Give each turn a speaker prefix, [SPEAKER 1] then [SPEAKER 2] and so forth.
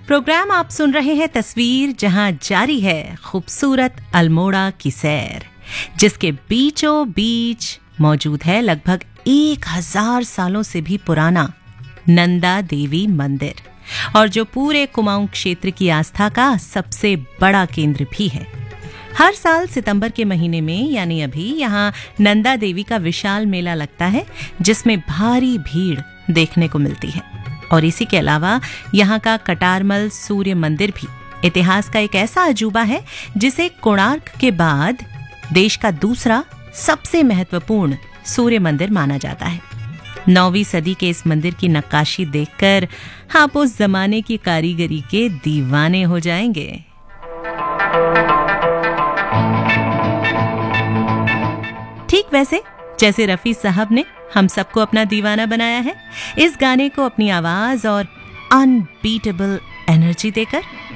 [SPEAKER 1] Programme आप सुन रहे हैं तस्वीर, जहां जारी है खूबसूरत अल्मोड़ा की सैर, जिसके बीचों बीच मौजूद है लगभग 1000 सालों से भी पुराना नंदा देवी मंदिर, और जो पूरे कुमाऊं क्षेत्र की आस्था का सबसे बड़ा केंद्र भी है। हर साल सितंबर के महीने में, यानी अभी, यहाँ नंदा देवी का विशाल मेला लगता है, जिसमें भारी भीड़ देखने को मिलती है। और इसी के अलावा यहाँ का कटारमल सूर्य मंदिर भी इतिहास का एक ऐसा अजूबा है जिसे कोणार्क के बाद देश का दूसरा सबसे महत्वपूर्ण सूर्य मंदिर माना जाता है। 9वीं सदी के इस मंदिर की नक्काशी देखकर आप उस जमाने की कारीगरी के दीवाने हो जाएंगे। ठीक वैसे जैसे रफी साहब ने हम सबको अपना दीवाना बनाया है, इस गाने को अपनी आवाज और अनबीटेबल एनर्जी देकर